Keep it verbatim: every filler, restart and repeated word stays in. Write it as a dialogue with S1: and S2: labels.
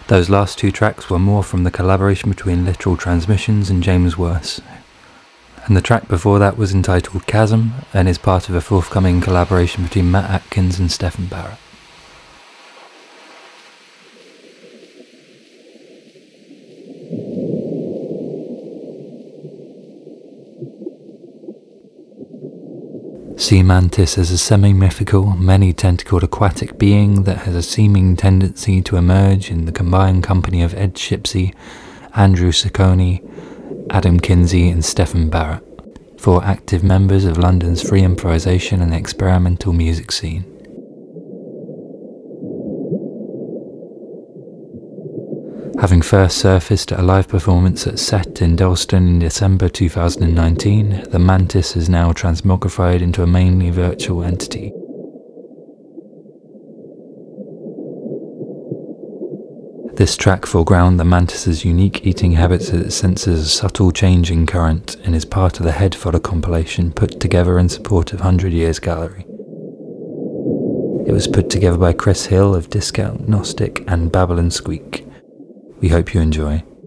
S1: Those last two tracks were more from the collaboration between Literal Transmissions and James Worse. And the track before that was entitled Chasm and is part of a forthcoming collaboration between Matt Atkins and Stephen Barrett. Sea mantis is a semi-mythical, many-tentacled aquatic being that has a seeming tendency to emerge in the combined company of Ed Shipsey, Andrew Ciccone, Adam Kinsey and Stephen Barrett, four active members of London's free improvisation and experimental music scene. Having first surfaced at a live performance at Set in Dalston in December two thousand nineteen, the Mantis is now transmogrified into a mainly virtual entity. This track foreground the Mantis's unique eating habits as it senses a subtle change in current and is part of the Head Fodder compilation put together in support of one hundred Years Gallery. It was put together by Chris Hill of Discount Gnostic and Babylon Squeak. We hope you enjoy.